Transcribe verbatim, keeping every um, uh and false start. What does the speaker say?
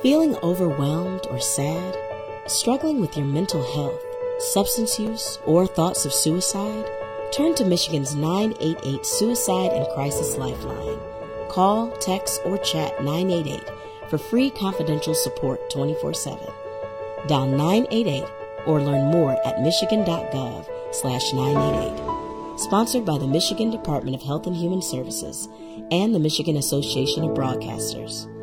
Feeling overwhelmed or sad? Struggling with your mental health, substance use, or thoughts of suicide? Turn to Michigan's nine eight eight Suicide and Crisis Lifeline. Call, text, or chat nine eight eight for free confidential support twenty-four seven. Dial nine eight eight or learn more at michigan.gov slash 988. Sponsored by the Michigan Department of Health and Human Services and the Michigan Association of Broadcasters.